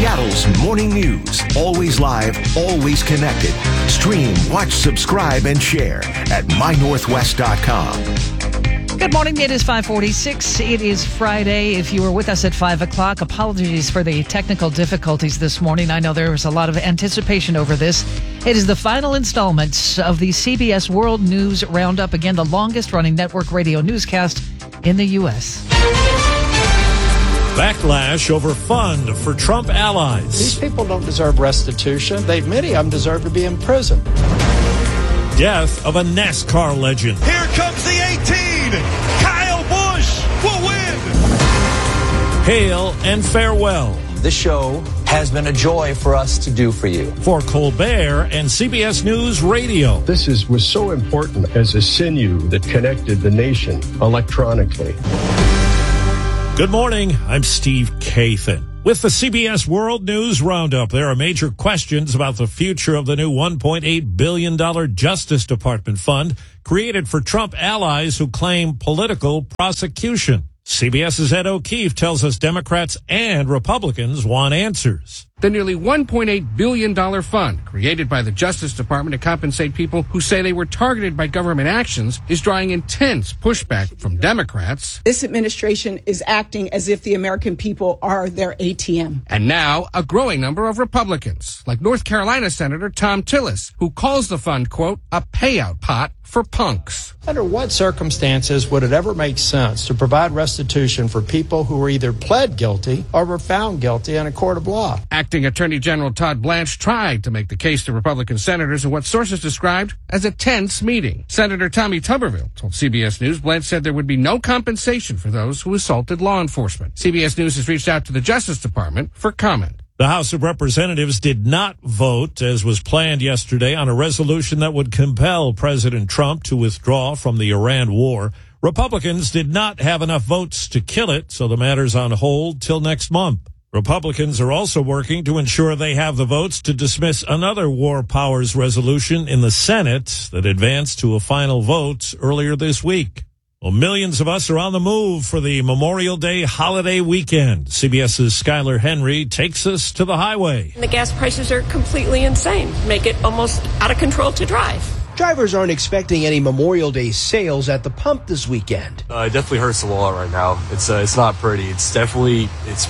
Seattle's morning news. Always live, always connected. Stream, watch, subscribe, and share at mynorthwest.com. Good morning. It is 5:46. It is Friday. If you were with us at 5 o'clock, apologies for the technical difficulties this morning. I know there was a lot of anticipation over this. It is the final installment of the CBS World News Roundup. Again, the longest running network radio newscast in the U.S. Backlash over fund for Trump allies. These people don't deserve restitution. Many of them deserve to be in prison. Death of a NASCAR legend. Here comes the 18. Kyle Busch will win. Hail and farewell. This show has been a joy for us to do for you. For Colbert and CBS News Radio. This was so important as a sinew that connected the nation electronically. Good morning. I'm Steve Kathan. With the CBS World News Roundup, there are major questions about the future of the new $1.8 billion Justice Department fund created for Trump allies who claim political prosecution. CBS's Ed O'Keefe tells us Democrats and Republicans want answers. The nearly $1.8 billion fund created by the Justice Department to compensate people who say they were targeted by government actions is drawing intense pushback from Democrats. This administration is acting as if the American people are their ATM. And now a growing number of Republicans, like North Carolina Senator Thom Tillis, who calls the fund, quote, a payout pot for punks. Under what circumstances would it ever make sense to provide restitution for people who were either pled guilty or were found guilty in a court of law? Acting Attorney General Todd Blanche tried to make the case to Republican senators in what sources described as a tense meeting. Senator Tommy Tuberville told CBS News Blanche said there would be no compensation for those who assaulted law enforcement. CBS News has reached out to the Justice Department for comment. The House of Representatives did not vote, as was planned yesterday, on a resolution that would compel President Trump to withdraw from the Iran war. Republicans did not have enough votes to kill it, so the matter's on hold till next month. Republicans are also working to ensure they have the votes to dismiss another war powers resolution in the Senate that advanced to a final vote earlier this week. Well, millions of us are on the move for the Memorial Day holiday weekend. CBS's Skylar Henry takes us to the highway. The gas prices are completely insane, make it almost out of control to drive. Drivers aren't expecting any Memorial Day sales at the pump this weekend. It definitely hurts a lot right now. It's not pretty. It's probably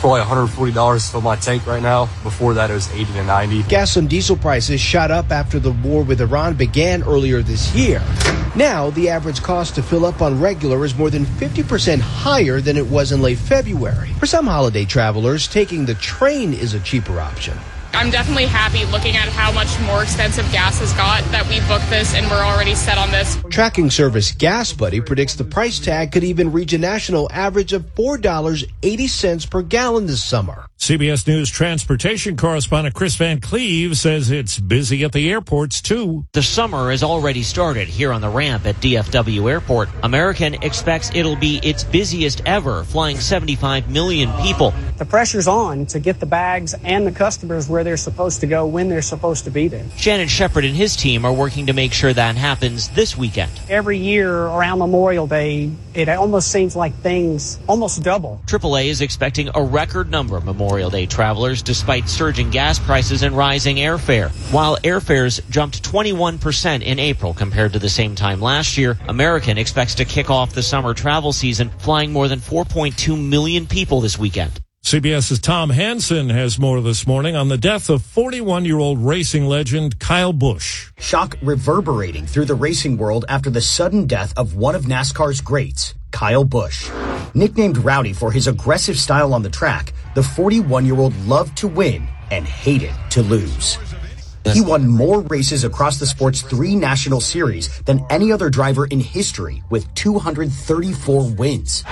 $140 to fill my tank right now. Before that, it was $80 to $90. Gas and diesel prices shot up after the war with Iran began earlier this year. Now, the average cost to fill up on regular is more than 50% higher than it was in late February. For some holiday travelers, taking the train is a cheaper option. I'm definitely happy looking at how much more expensive gas has got that we booked this and we're already set on this. Tracking service Gas Buddy predicts the price tag could even reach a national average of $4.80 per gallon this summer. CBS News transportation correspondent Chris Van Cleve says it's busy at the airports, too. The summer has already started here on the ramp at DFW Airport. American expects it'll be its busiest ever, flying 75 million people. The pressure's on to get the bags and the customers where they're supposed to go when they're supposed to be there. Shannon Shepard and his team are working to make sure that happens this weekend. Every year around Memorial Day, it almost seems like things almost double. AAA is expecting a record number of Memorial Day travelers despite surging gas prices and rising airfare. While airfares jumped 21% in April compared to the same time last year, American expects to kick off the summer travel season flying more than 4.2 million people this weekend. CBS's Tom Hansen has more this morning on the death of 41-year-old racing legend Kyle Busch. Shock reverberating through the racing world after the sudden death of one of NASCAR's greats, Kyle Busch. Nicknamed Rowdy for his aggressive style on the track, the 41-year-old loved to win and hated to lose. He won more races across the sport's 3 national series than any other driver in history, with 234 wins.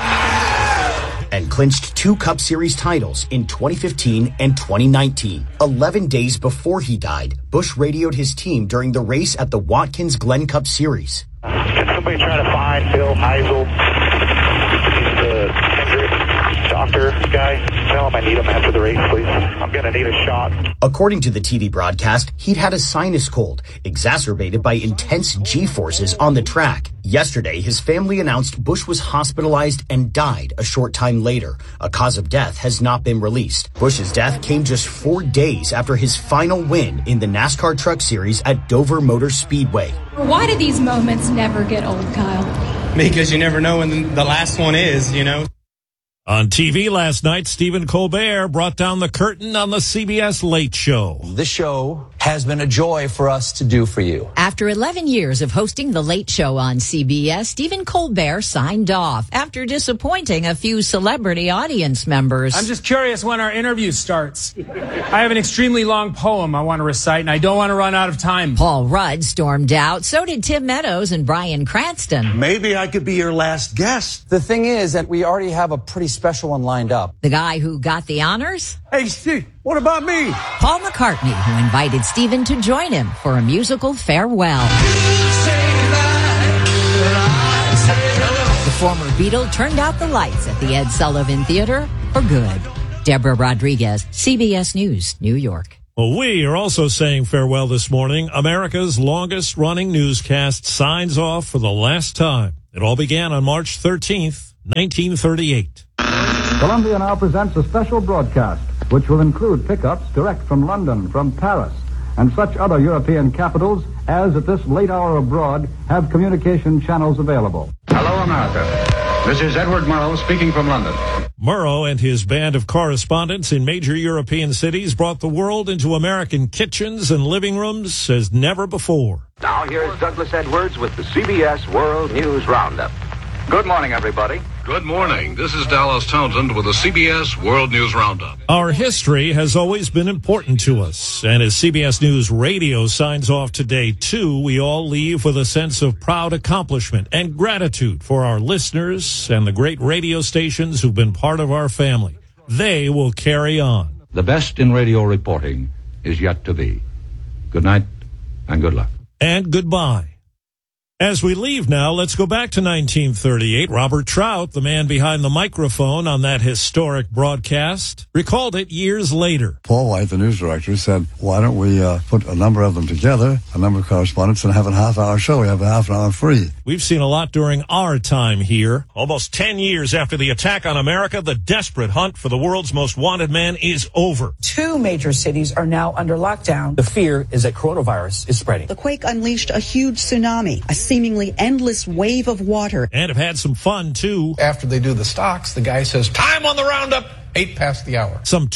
And clinched 2 Cup Series titles in 2015 and 2019. 11 days before he died, Busch radioed his team during the race at the Watkins Glen Cup Series. Can somebody try to find Bill Heisel? He's the Hendrick doctor guy. Tell him I need him after the race, please. I'm going to need a shot. According to the TV broadcast, he'd had a sinus cold, exacerbated by intense G-forces on the track. Yesterday, his family announced Busch was hospitalized and died a short time later. A cause of death has not been released. Busch's death came just 4 days after his final win in the NASCAR Truck Series at Dover Motor Speedway. Why do these moments never get old, Kyle? Because you never know when the last one is, you know. On TV last night, Stephen Colbert brought down the curtain on the CBS Late Show. This show has been a joy for us to do for you. After 11 years of hosting The Late Show on CBS, Stephen Colbert signed off after disappointing a few celebrity audience members. I'm just curious when our interview starts. I have an extremely long poem I want to recite, and I don't want to run out of time. Paul Rudd stormed out. So did Tim Meadows and Bryan Cranston. Maybe I could be your last guest. The thing is that we already have a pretty special one lined up. The guy who got the honors? Hey, Steve, what about me? Paul McCartney, who invited Stephen to join him for a musical farewell. The former Beatle turned out the lights at the Ed Sullivan Theater for good. Deborah Rodriguez, CBS News, New York. Well, we are also saying farewell this morning. America's longest-running newscast signs off for the last time. It all began on March 13th, 1938. Columbia now presents a special broadcast, which will include pickups direct from London, from Paris, and such other European capitals as at this late hour abroad have communication channels available. Hello, America. This is Edward Murrow speaking from London. Murrow and his band of correspondents in major European cities brought the world into American kitchens and living rooms as never before. Now here's Douglas Edwards with the CBS World News Roundup. Good morning, everybody. Good morning. This is Dallas Townsend with the CBS World News Roundup. Our history has always been important to us, and as CBS News Radio signs off today, too, we all leave with a sense of proud accomplishment and gratitude for our listeners and the great radio stations who've been part of our family. They will carry on. The best in radio reporting is yet to be. Good night and good luck. And goodbye. As we leave now, let's go back to 1938. Robert Trout, the man behind the microphone on that historic broadcast, recalled it years later. Paul White, the news director, said, why don't we put a number of them together, a number of correspondents, and have a half-hour show. We have a half an hour free. We've seen a lot during our time here. Almost 10 years after the attack on America, the desperate hunt for the world's most wanted man is over. 2 major cities are now under lockdown. The fear is that coronavirus is spreading. The quake unleashed a huge tsunami, a seemingly endless wave of water. And have had some fun, too. After they do the stocks, the guy says, time on the roundup, 8 past the hour. Some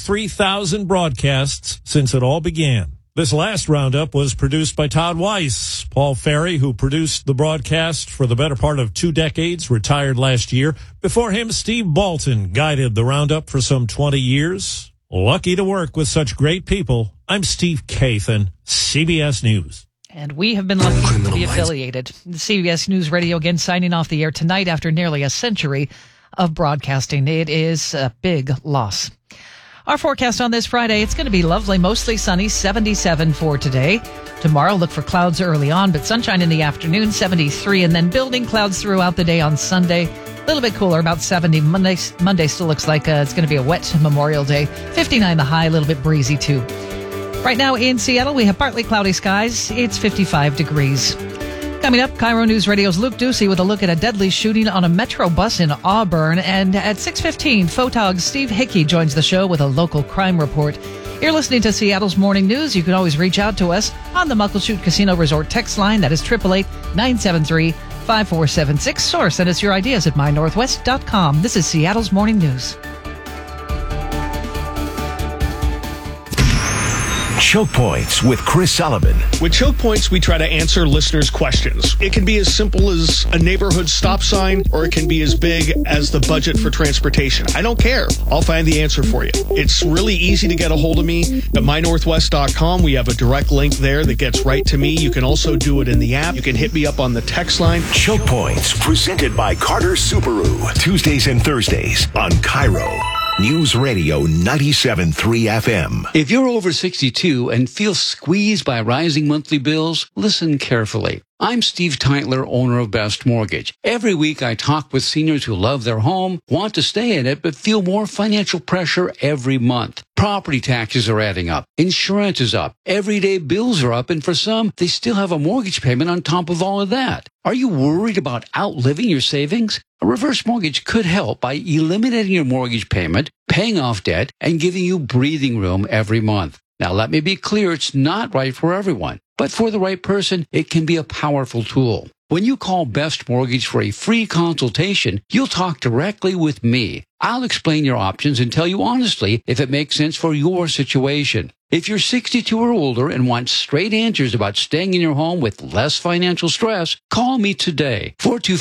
23,000 broadcasts since it all began. This last roundup was produced by Todd Weiss. Paul Ferry, who produced the broadcast for the better part of 2 decades, retired last year. Before him, Steve Bolton guided the roundup for some 20 years. Lucky to work with such great people. I'm Steve Kathan, CBS News. And we have been lucky to be affiliated. The CBS News Radio again signing off the air tonight after nearly a century of broadcasting. It is a big loss. Our forecast on this Friday, it's going to be lovely, mostly sunny, 77 for today. Tomorrow, look for clouds early on, but sunshine in the afternoon, 73, and then building clouds throughout the day on Sunday. A little bit cooler, about 70. Monday still looks like it's going to be a wet Memorial Day. 59 the high, a little bit breezy too. Right now in Seattle, we have partly cloudy skies. It's 55 degrees. Coming up, Cairo News Radio's Luke Ducey with a look at a deadly shooting on a Metro bus in Auburn. And at 6:15, Photog's Steve Hickey joins the show with a local crime report. You're listening to Seattle's Morning News. You can always reach out to us on the Muckleshoot Casino Resort text line. That is 888-973-5476. Or send us your ideas at mynorthwest.com. This is Seattle's Morning News. Choke Points with Chris Sullivan. With Choke Points, we try to answer listeners' questions. It can be as simple as a neighborhood stop sign, or it can be as big as the budget for transportation. I don't care. I'll find the answer for you. It's really easy to get a hold of me at mynorthwest.com. We have a direct link there that gets right to me. You can also do it in the app. You can hit me up on the text line. Choke Points, presented by Carter Subaru. Tuesdays and Thursdays on Cairo. News Radio 97.3 FM. If you're over 62 and feel squeezed by rising monthly bills, listen carefully. I'm Steve Teitler, owner of Best Mortgage. Every week I talk with seniors who love their home, want to stay in it, but feel more financial pressure every month. Property taxes are adding up. Insurance is up. Everyday bills are up, and for some, they still have a mortgage payment on top of all of that. Are you worried about outliving your savings? A reverse mortgage could help by eliminating your mortgage payment, paying off debt, and giving you breathing room every month. Now, let me be clear, it's not right for everyone. But for the right person, it can be a powerful tool. When you call Best Mortgage for a free consultation, you'll talk directly with me. I'll explain your options and tell you honestly if it makes sense for your situation. If you're 62 or older and want straight answers about staying in your home with less financial stress, call me today.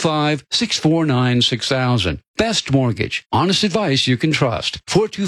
425-649-6000. Best Mortgage. Honest advice you can trust.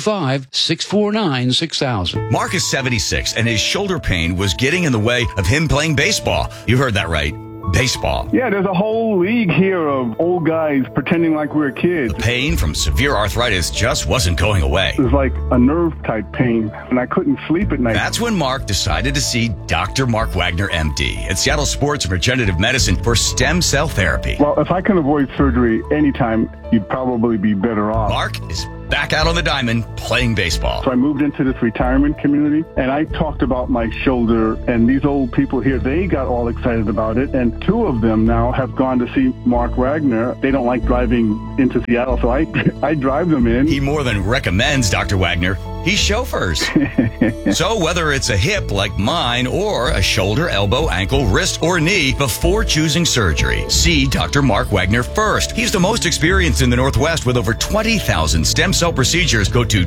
425-649-6000. Mark is 76 and his shoulder pain was getting in the way of him playing baseball. You heard that right. Baseball. Yeah, there's a whole league here of old guys pretending like we're kids. The pain from severe arthritis just wasn't going away. It was like a nerve-type pain, and I couldn't sleep at night. That's when Mark decided to see Dr. Mark Wagner, MD, at Seattle Sports and Regenerative Medicine for stem cell therapy. Well, if I can avoid surgery anytime, you'd probably be better off. Mark is back out on the diamond playing baseball. So I moved into this retirement community, and I talked about my shoulder, and these old people here, they got all excited about it, and two of them now have gone to see Mark Wagner. They don't like driving into Seattle, so I drive them in. He more than recommends Dr. Wagner. He chauffeurs. So whether it's a hip like mine or a shoulder, elbow, ankle, wrist, or knee, before choosing surgery, see Dr. Mark Wagner first. He's the most experienced in the Northwest with over 20,000 stem cell procedures. Go to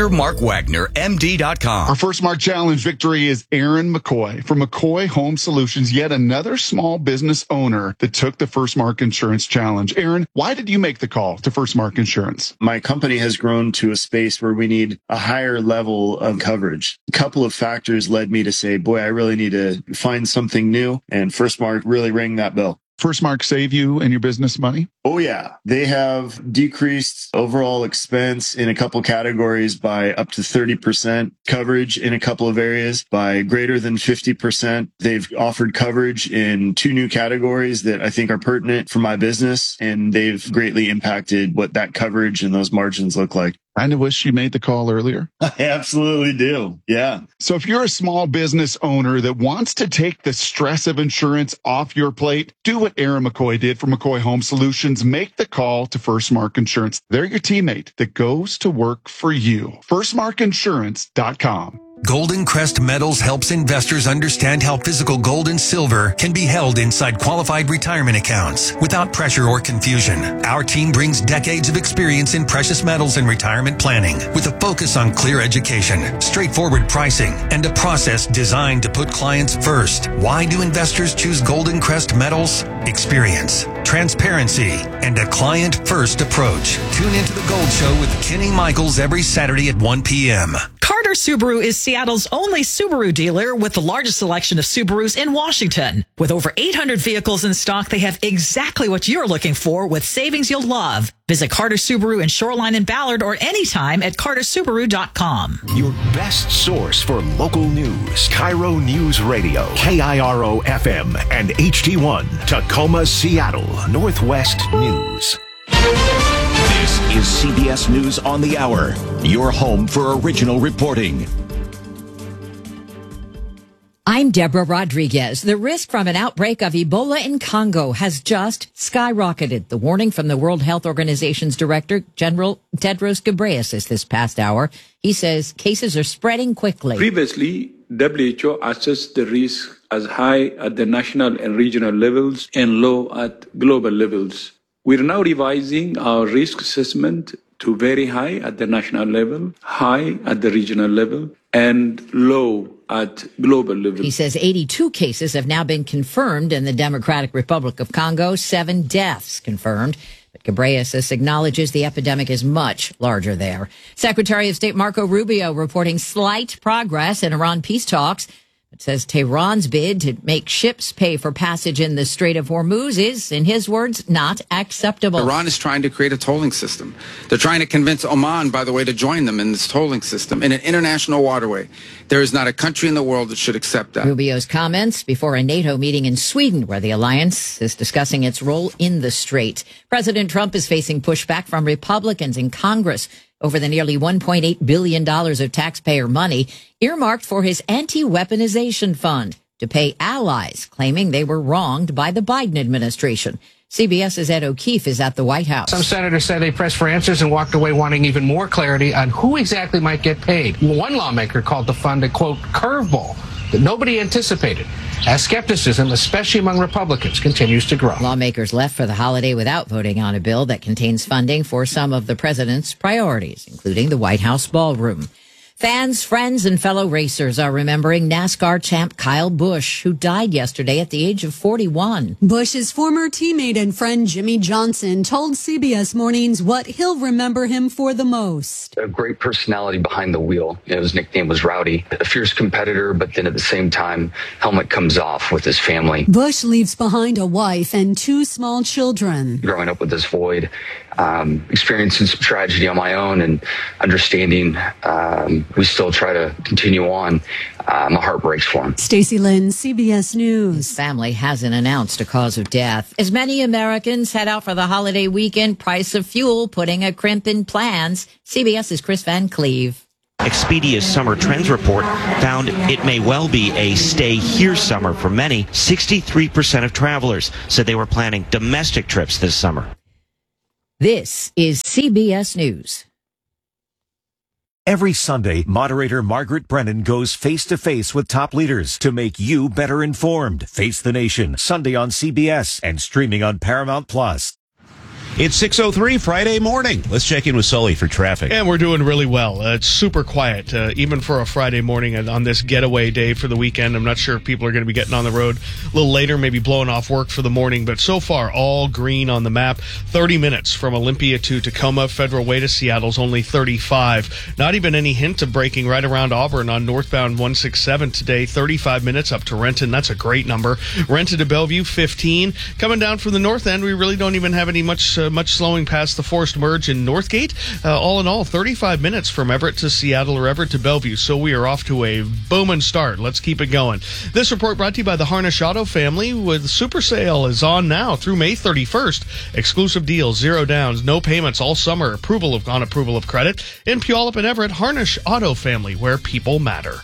drmarkwagnermd.com. Our first Mark Challenge victory is Aaron McCoy from McCoy Home Solutions, yet another small business owner that took the First Mark Insurance Challenge. Aaron, why did you make the call to First Mark Insurance? My company has grown to a space where we need a higher level of coverage. A couple of factors led me to say, boy, I really need to find something new. And First Mark really rang that bell. First Mark save you and your business money? Oh, yeah. They have decreased overall expense in a couple categories by up to 30%, coverage in a couple of areas by greater than 50%. They've offered coverage in two new categories that I think are pertinent for my business, and they've greatly impacted what that coverage and those margins look like. Kind of wish you made the call earlier. I absolutely do. Yeah. So if you're a small business owner that wants to take the stress of insurance off your plate, do what Aaron McCoy did for McCoy Home Solutions. Make the call to First Mark Insurance. They're your teammate that goes to work for you. FirstMarkInsurance.com. Golden Crest Metals helps investors understand how physical gold and silver can be held inside qualified retirement accounts without pressure or confusion. Our team brings decades of experience in precious metals and retirement planning with a focus on clear education, straightforward pricing, and a process designed to put clients first. Why do investors choose Golden Crest Metals? Experience, transparency, and a client-first approach. Tune into The Gold Show with Kenny Michaels every Saturday at 1 p.m. Carter Subaru is Seattle's only Subaru dealer with the largest selection of Subarus in Washington. With over 800 vehicles in stock, they have exactly what you're looking for with savings you'll love. Visit Carter Subaru in Shoreline and Ballard or anytime at cartersubaru.com. Your best source for local news. Cairo News Radio, KIRO FM and HD1, Tacoma, Seattle, Northwest News. This is CBS News on the Hour, your home for original reporting. I'm Deborah Rodriguez. The risk from an outbreak of Ebola in Congo has just skyrocketed. The warning from the World Health Organization's Director General Tedros Ghebreyesus this past hour. He says cases are spreading quickly. Previously, WHO assessed the risk as high at the national and regional levels and low at global levels. We're now revising our risk assessment to very high at the national level, high at the regional level, and low at global level. He says 82 cases have now been confirmed in the Democratic Republic of Congo, 7 deaths confirmed. But Ghebreyesus acknowledges the epidemic is much larger there. Secretary of State Marco Rubio reporting slight progress in Iran peace talks. It says Tehran's bid to make ships pay for passage in the Strait of Hormuz is, in his words, not acceptable. Iran is trying to create a tolling system. They're trying to convince Oman, by the way, to join them in this tolling system in an international waterway. There is not a country in the world that should accept that. Rubio's comments before a NATO meeting in Sweden, where the alliance is discussing its role in the strait. President Trump is facing pushback from Republicans in Congress over the nearly $1.8 billion of taxpayer money earmarked for his anti-weaponization fund to pay allies claiming they were wronged by the Biden administration. CBS's Ed O'Keefe is at the White House. Some senators said they pressed for answers and walked away wanting even more clarity on who exactly might get paid. One lawmaker called the fund a, quote, curveball that nobody anticipated, as skepticism, especially among Republicans, continues to grow. Lawmakers left for the holiday without voting on a bill that contains funding for some of the president's priorities, including the White House ballroom. Fans, friends, and fellow racers are remembering NASCAR champ Kyle Busch, who died yesterday at the age of 41. Busch's former teammate and friend Jimmy Johnson told CBS Mornings what he'll remember him for the most. A great personality behind the wheel. His nickname was Rowdy. A fierce competitor, but then at the same time, helmet comes off with his family. Busch leaves behind a wife and 2 small children. Growing up with this void, experiencing some tragedy on my own and understanding we still try to continue on. My heart breaks for him. Stacey Lynn, CBS News. His family hasn't announced a cause of death. As many Americans head out for the holiday weekend, price of fuel putting a crimp in plans. CBS's Chris Van Cleve. Expedia's summer trends report found it may well be a stay here summer for many. 63% of travelers said they were planning domestic trips this summer. This is CBS News. Every Sunday, moderator Margaret Brennan goes face-to-face with top leaders to make you better informed. Face the Nation, Sunday on CBS and streaming on Paramount+. It's 6:03 Friday morning. Let's check in with Sully for traffic. And we're doing really well. It's super quiet, even for a Friday morning on this getaway day for the weekend. I'm not sure if people are going to be getting on the road a little later, maybe blowing off work for the morning. But so far, all green on the map. 30 minutes from Olympia to Tacoma. Federal Way to Seattle's only 35. Not even any hint of braking right around Auburn on northbound 167 today. 35 minutes up to Renton. That's a great number. Renton to Bellevue, 15. Coming down from the north end, we really don't even have any much slowing past the forced merge in Northgate. All in all, 35 minutes from Everett to Seattle or Everett to Bellevue. So we are off to a booming start. Let's keep it going. This report brought to you by the Harnish Auto family with Super Sale is on now through May 31st. Exclusive deals, 0 downs, no payments all summer. Approval of credit. In Puyallup and Everett, Harnish Auto family, where people matter.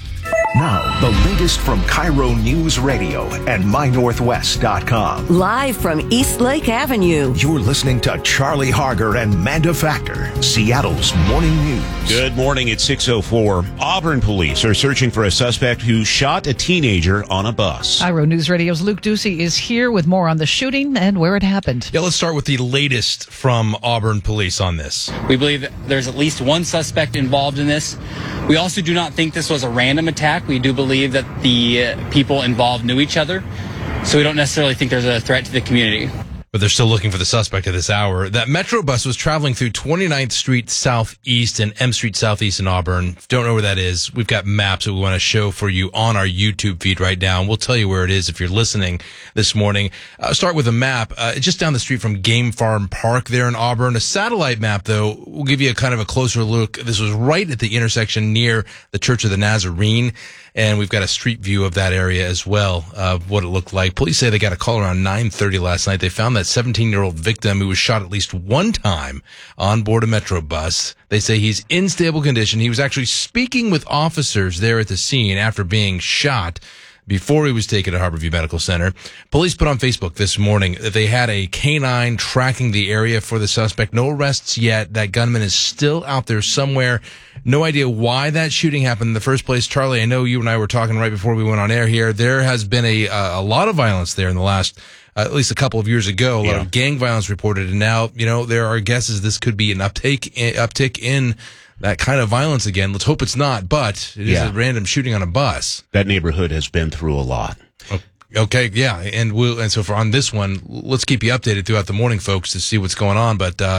Now, the latest from Cairo News Radio and MyNorthwest.com. Live from East Lake Avenue. You're listening to Charlie Harger and Manda Factor, Seattle's Morning News. Good morning. It's 6:04. Auburn police are searching for a suspect who shot a teenager on a bus. Cairo News Radio's Luke Ducey is here with more on the shooting and where it happened. Yeah, let's start with the latest from Auburn police on this. We believe that there's at least one suspect involved in this. We also do not think this was a random attack. We do believe that the people involved knew each other, so we don't necessarily think there's a threat to the community. But they're still looking for the suspect at this hour. That Metro bus was traveling through 29th Street Southeast and M Street Southeast in Auburn. If you don't know where that is, we've got maps that we want to show for you on our YouTube feed right now. We'll tell you where it is if you're listening this morning. Start with a map. Just down the street from Game Farm Park there in Auburn. A satellite map, though, will give you a kind of a closer look. This was right at the intersection near the Church of the Nazarene. And we've got a street view of that area as well, of what it looked like. Police say they got a call around 9:30 last night. They found that 17-year-old victim who was shot at least one time on board a Metro bus. They say he's in stable condition. He was actually speaking with officers there at the scene after being shot before he was taken to Harborview Medical Center. Police put on Facebook this morning that they had a canine tracking the area for the suspect. No arrests yet. That gunman is still out there somewhere. No idea why that shooting happened in the first place. Charlie, I know you and I were talking right before we went on air here. There has been a lot of violence there in the last, at least a couple of years ago. A lot of gang violence reported. And now, there are guesses this could be an uptick in that kind of violence again. Let's hope it's not, but it is a random shooting on a bus. That neighborhood has been through a lot. Okay, yeah, and so on this one, let's keep you updated throughout the morning, folks, to see what's going on. But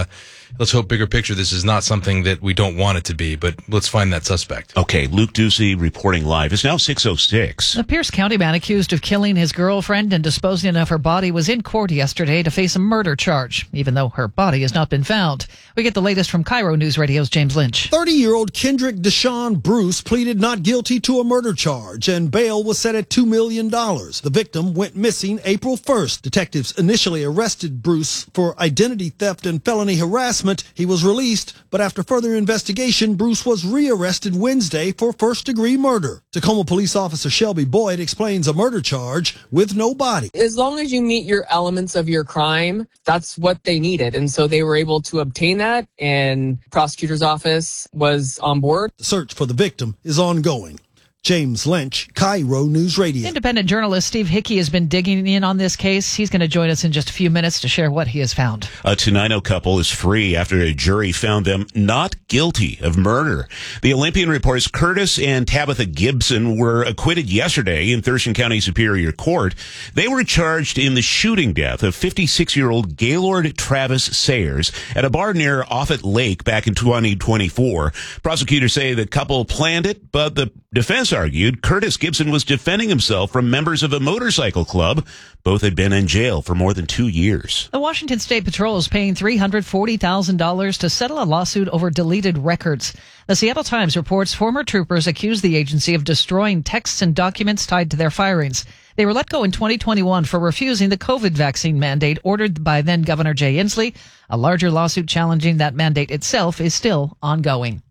let's hope bigger picture this is not something that we don't want it to be, but let's find that suspect. Okay, Luke Ducey reporting live. It's now 6:06. The Pierce County man accused of killing his girlfriend and disposing of her body was in court yesterday to face a murder charge, even though her body has not been found. We get the latest from Cairo News Radio's James Lynch. 30-year-old Kendrick Deshaun Bruce pleaded not guilty to a murder charge, and bail was set at $2 million. The victim went missing April 1st. Detectives initially arrested Bruce for identity theft and felony harassment. He was released, but after further investigation, Bruce was rearrested Wednesday for first-degree murder. Tacoma police officer Shelby Boyd explains a murder charge with no body. As long as you meet your elements of your crime, that's what they needed. And so they were able to obtain that, and prosecutor's office was on board. The search for the victim is ongoing. James Lynch, Cairo News Radio. Independent journalist Steve Hickey has been digging in on this case. He's going to join us in just a few minutes to share what he has found. A Tenino couple is free after a jury found them not guilty of murder. The Olympian reports Curtis and Tabitha Gibson were acquitted yesterday in Thurston County Superior Court. They were charged in the shooting death of 56-year-old Gaylord Travis Sayers at a bar near Offutt Lake back in 2024. Prosecutors say the couple planned it, but the defense argued Curtis Gibson was defending himself from members of a motorcycle club. Both had been in jail for more than 2 years. The Washington State Patrol is paying $340,000 to settle a lawsuit over deleted records. The Seattle Times reports former troopers accused the agency of destroying texts and documents tied to their firings. They were let go in 2021 for refusing the COVID vaccine mandate ordered by then Governor Jay Inslee. A larger lawsuit challenging that mandate itself is still ongoing.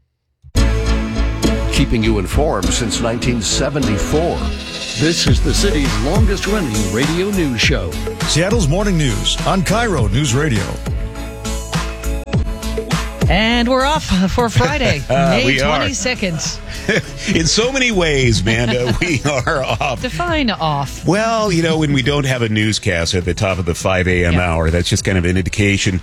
Keeping you informed since 1974. This is the city's longest-running radio news show. Seattle's Morning News on Cairo News Radio. And we're off for Friday, May we 22nd. In so many ways, Amanda, we are off. Define off. Well, you know, when we don't have a newscast at the top of the 5 a.m. hour, that's just kind of an indication.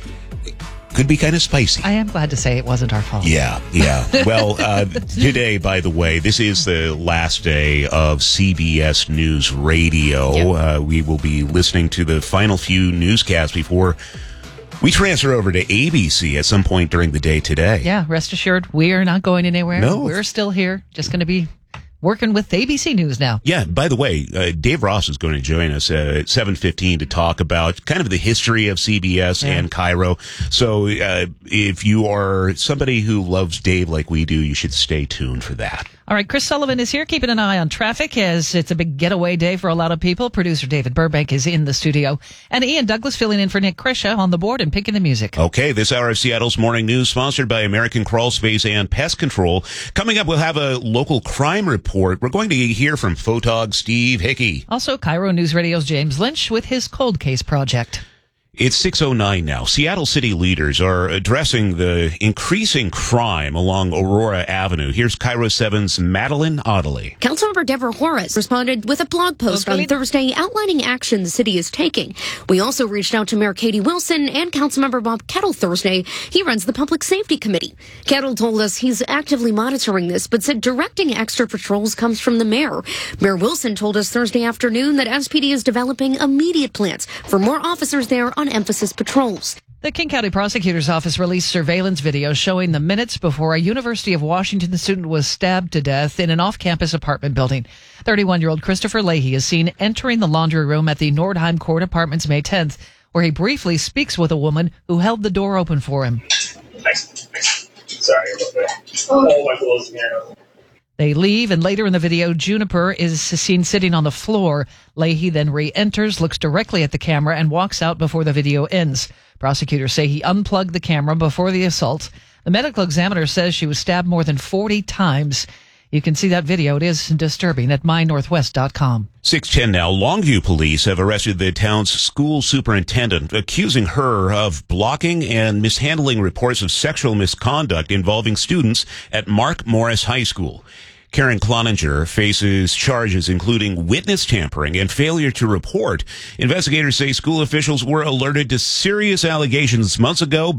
Could be kind of spicy. I am glad to say it wasn't our fault. Yeah. Well, today, by the way, this is the last day of CBS News Radio. Yep. We will be listening to the final few newscasts before we transfer over to ABC at some point during the day today. Yeah, rest assured, we are not going anywhere. No. We're still here. Just going to be working with ABC News now. Yeah, by the way, Dave Ross is going to join us at 7:15 to talk about kind of the history of CBS and Cairo. So if you are somebody who loves Dave like we do, you should stay tuned for that. All right, Chris Sullivan is here, keeping an eye on traffic as it's a big getaway day for a lot of people. Producer David Burbank is in the studio. And Ian Douglas filling in for Nick Krisha on the board and picking the music. Okay, this hour of Seattle's Morning News, sponsored by American Crawl Space and Pest Control. Coming up, we'll have a local crime report. We're going to hear from photog Steve Hickey. Also, Cairo News Radio's James Lynch with his Cold Case Project. It's 6:09 now. Seattle city leaders are addressing the increasing crime along Aurora Avenue. Here's Cairo 7's Madeline Audley. Councilmember Deborah Juarez responded with a blog post on Thursday outlining action the city is taking. We also reached out to Mayor Katie Wilson and Councilmember Bob Kettle Thursday. He runs the Public Safety Committee. Kettle told us he's actively monitoring this, but said directing extra patrols comes from the mayor. Mayor Wilson told us Thursday afternoon that SPD is developing immediate plans for more officers there on emphasis patrols. The King County Prosecutor's Office released surveillance video showing the minutes before a University of Washington student was stabbed to death in an off-campus apartment building. 31-year-old Christopher Leahy is seen entering the laundry room at the Nordheim Court Apartments May 10th, where he briefly speaks with a woman who held the door open for him. Thanks. Sorry about that. Oh, my clothes in here. They leave, and later in the video, Juniper is seen sitting on the floor. Leahy then re-enters, looks directly at the camera, and walks out before the video ends. Prosecutors say he unplugged the camera before the assault. The medical examiner says she was stabbed more than 40 times. You can see that video. It is disturbing at mynorthwest.com. 6:10 now. Longview police have arrested the town's school superintendent, accusing her of blocking and mishandling reports of sexual misconduct involving students at Mark Morris High School. Karen Cloninger faces charges including witness tampering and failure to report. Investigators say school officials were alerted to serious allegations months ago, but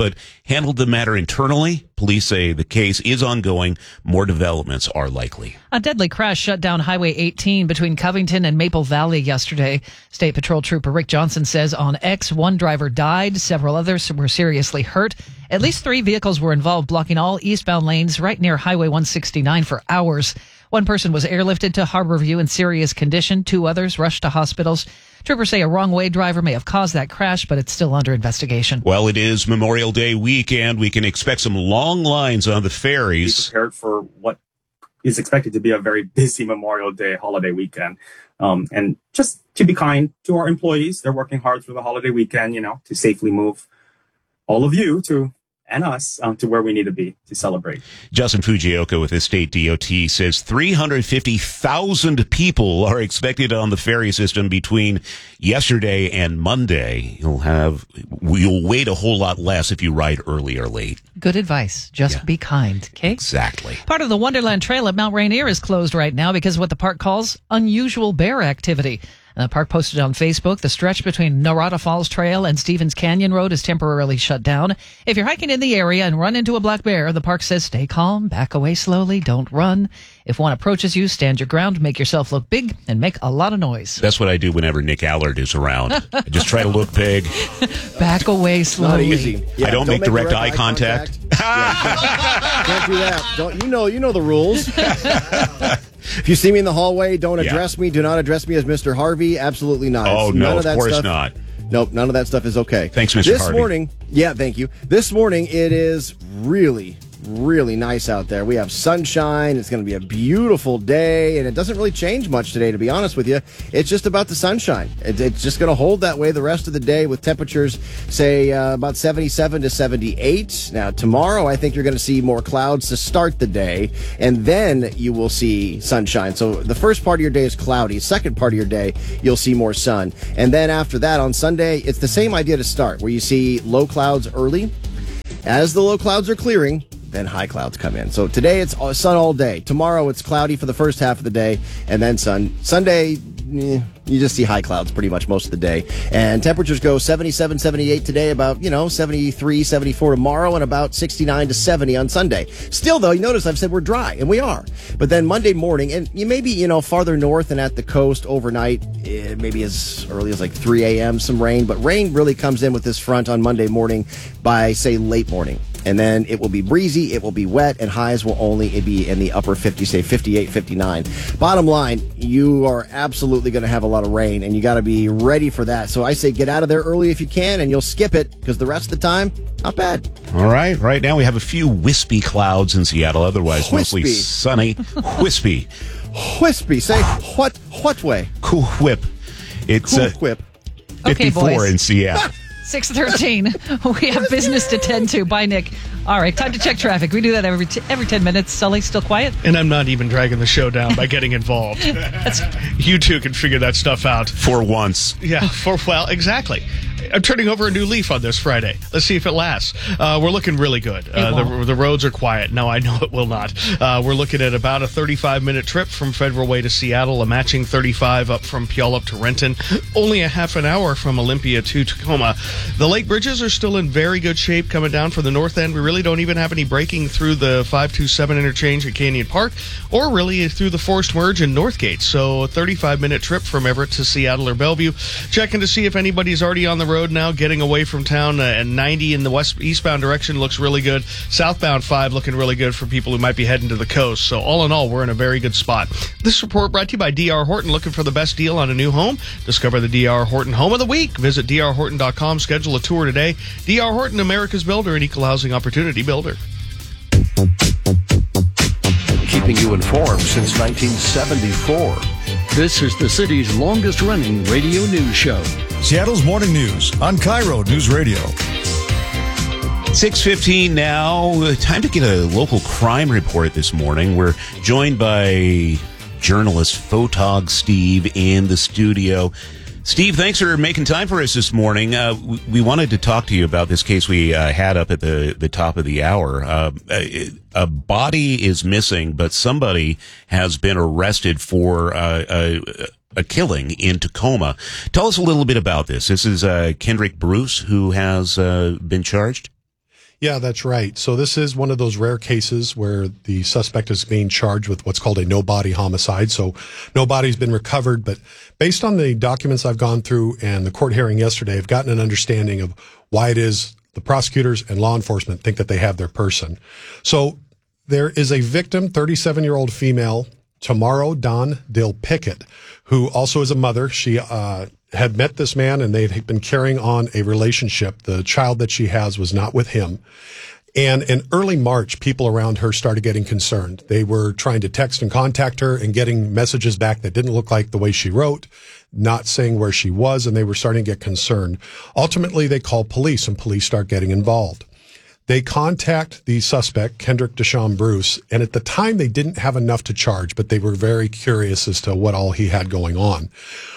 handled the matter internally. Police say the case is ongoing. More developments are likely. A deadly crash shut down Highway 18 between Covington and Maple Valley yesterday. State Patrol Trooper Rick Johnson says on X, one driver died. Several others were seriously hurt. At least 3 vehicles were involved, blocking all eastbound lanes right near Highway 169 for hours. One person was airlifted to Harborview in serious condition. 2 others rushed to hospitals. Troopers say a wrong-way driver may have caused that crash, but it's still under investigation. Well, it is Memorial Day weekend. We can expect some long lines on the ferries. Be prepared for what is expected to be a very busy Memorial Day holiday weekend. And just to be kind to our employees. They're working hard through the holiday weekend, to safely move all of you and us to where we need to be to celebrate. Justin Fujioka with the state DOT says 350,000 people are expected on the ferry system between yesterday and Monday. You'll wait a whole lot less if you ride early or late. Good advice. Just be kind, okay? Exactly. Part of the Wonderland Trail at Mount Rainier is closed right now because of what the park calls unusual bear activity. The park posted on Facebook, the stretch between Narada Falls Trail and Stevens Canyon Road is temporarily shut down. If you're hiking in the area and run into a black bear, the park says stay calm, back away slowly, don't run. If one approaches you, stand your ground, make yourself look big, and make a lot of noise. That's what I do whenever Nick Allard is around. I just try to look big. Back away slowly. Not easy. Yeah, I don't make direct eye contact. Can't do that. You know the rules. If you see me in the hallway, don't address me. Do not address me as Mr. Harvey. Absolutely not. Oh, no, of course not. Nope, none of that stuff is okay. Thanks, Mr. This Harvey. morning, thank you. This morning, it is really, really nice out there. We have sunshine. It's going to be a beautiful day, and it doesn't really change much today, to be honest with you. It's just about the sunshine. It's just going to hold that way the rest of the day with temperatures, say, about 77 to 78. Now, tomorrow, I think you're going to see more clouds to start the day, and then you will see sunshine. So the first part of your day is cloudy. Second part of your day, you'll see more sun. And then after that, on Sunday, it's the same idea to start, where you see low clouds early. As the low clouds are clearing, then high clouds come in. So today it's sun all day. Tomorrow it's cloudy for the first half of the day, and then sun. Sunday, you just see high clouds pretty much most of the day. And temperatures go 77, 78 today, about, 73, 74 tomorrow, and about 69 to 70 on Sunday. Still, though, you notice I've said we're dry, and we are. But then Monday morning, and you may be, farther north and at the coast overnight, maybe as early as like 3 a.m., some rain. But rain really comes in with this front on Monday morning by, say, late morning. And then it will be breezy, it will be wet, and highs will only be in the upper 50s, say 58, 59. Bottom line, you are absolutely going to have a lot of rain, and you got to be ready for that. So I say get out of there early if you can, and you'll skip it, because the rest of the time, not bad. All right. Right now we have a few wispy clouds in Seattle, otherwise mostly sunny. Wispy. Wispy. Say what way? Cool Whip. It's Cool Whip. 54 boys. in Seattle. 6:13. We have business to tend to. Bye, Nick. All right, time to check traffic. We do that every 10 minutes. Sully, still quiet? And I'm not even dragging the show down by getting involved. You two can figure that stuff out. For once. Yeah, exactly. I'm turning over a new leaf on this Friday. Let's see if it lasts. We're looking really good. The roads are quiet. No, I know it will not. We're looking at about a 35-minute trip from Federal Way to Seattle, a matching 35 up from Puyallup to Renton, only a half an hour from Olympia to Tacoma. The lake bridges are still in very good shape coming down from the north end. We really don't even have any braking through the 527 interchange at Canyon Park or really through the forced merge in Northgate. So a 35-minute trip from Everett to Seattle or Bellevue. Checking to see if anybody's already on the road now, getting away from town, and 90 in the eastbound direction looks really good. Southbound 5 looking really good for people who might be heading to the coast. So all in all, we're in a very good spot. This report brought to you by D.R. Horton. Looking for the best deal on a new home? Discover the D.R. Horton Home of the Week. Visit drhorton.com. Schedule a tour today. D.R. Horton, America's builder and equal housing opportunity builder. Keeping you informed since 1974. This is the city's longest-running radio news show. Seattle's Morning News on Cairo News Radio. 6:15 now. Time to get a local crime report this morning. We're joined by journalist Photog Steve in the studio. Steve, thanks for making time for us this morning. We wanted to talk to you about this case we had up at the top of the hour. A body is missing, but somebody has been arrested for a killing in Tacoma. Tell us a little bit about this. This is Kendrick Bruce who has been charged. Yeah, that's right. So this is one of those rare cases where the suspect is being charged with what's called a no-body homicide. So no body's been recovered, but based on the documents I've gone through and the court hearing yesterday, I've gotten an understanding of why it is the prosecutors and law enforcement think that they have their person. So there is a victim, 37-year-old female, Tamara Dawn Dill Pickett, who also is a mother. She had met this man and they'd been carrying on a relationship. The child that she has was not with him. And in early March, people around her started getting concerned. They were trying to text and contact her and getting messages back that didn't look like the way she wrote, not saying where she was, and they were starting to get concerned. Ultimately, they called police and police start getting involved. They contact the suspect, Kendrick Deshawn Bruce, and at the time they didn't have enough to charge, but they were very curious as to what all he had going on.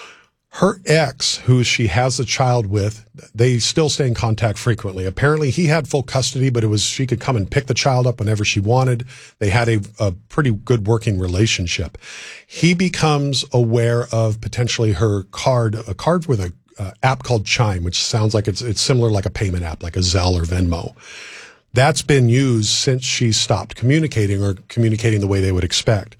Her ex, who she has a child with, they still stay in contact frequently. Apparently he had full custody, but she could come and pick the child up whenever she wanted. They had a pretty good working relationship. He becomes aware of potentially her a card with a app called Chime, which sounds like it's similar like a payment app, like a Zelle or Venmo. That's been used since she stopped communicating the way they would expect.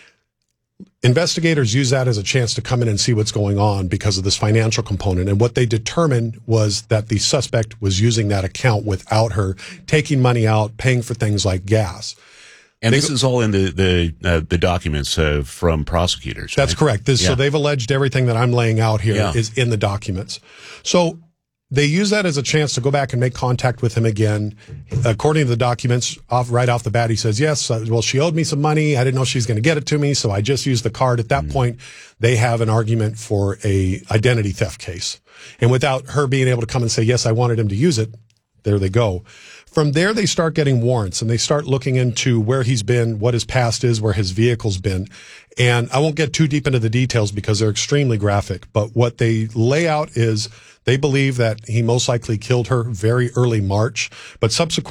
Investigators use that as a chance to come in and see what's going on because of this financial component. And what they determined was that the suspect was using that account without her, taking money out, paying for things like gas. And this is all in the documents from prosecutors. That's right? correct. So they've alleged everything that I'm laying out here is in the documents. So they use that as a chance to go back and make contact with him again. According to the documents, right off the bat, he says, yes, well, she owed me some money. I didn't know she was going to get it to me, so I just used the card. At that point, they have an argument for a identity theft case. And without her being able to come and say, yes, I wanted him to use it, there they go. From there, they start getting warrants, and they start looking into where he's been, what his past is, where his vehicle's been. And I won't get too deep into the details because they're extremely graphic. But what they lay out is they believe that he most likely killed her very early March, but subsequently